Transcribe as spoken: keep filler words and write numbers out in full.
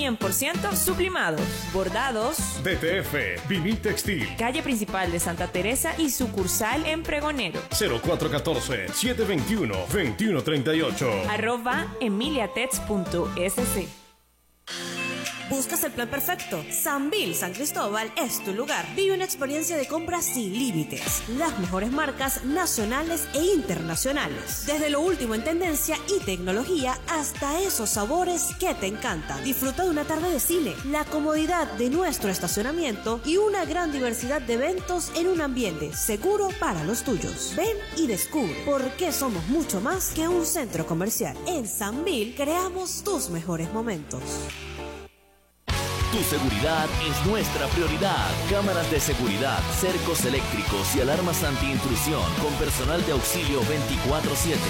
cien por ciento sublimados, bordados. D T F, Vinil Textil. Calle principal de Santa Teresa y sucursal en Pregonero. cero cuatro uno cuatro, siete dos uno, dos uno tres ocho. Arroba emiliatets punto s c. ¿Buscas el plan perfecto? Sambil San Cristóbal es tu lugar. Vive una experiencia de compra sin límites. Las mejores marcas nacionales e internacionales. Desde lo último en tendencia y tecnología hasta esos sabores que te encantan. Disfruta de una tarde de cine, la comodidad de nuestro estacionamiento y una gran diversidad de eventos en un ambiente seguro para los tuyos. Ven y descubre por qué somos mucho más que un centro comercial. En Sambil creamos tus mejores momentos. Tu seguridad es nuestra prioridad. Cámaras de seguridad, cercos eléctricos y alarmas antiintrusión con personal de auxilio veinticuatro siete.